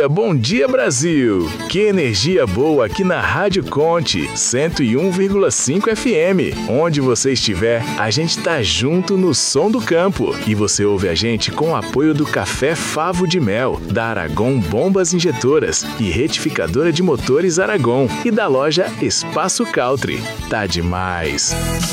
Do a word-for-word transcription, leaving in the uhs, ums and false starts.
dia, bom dia Brasil! Que energia boa aqui na Rádio Conte, cento e um vírgula cinco F M. Onde você estiver, a gente tá junto no som do campo. E você ouve a gente com o apoio do Café Favo de Mel, da Aragon Bombas Injetoras e Retificadora de Motores Aragon e da loja Espaço Country. Tá demais!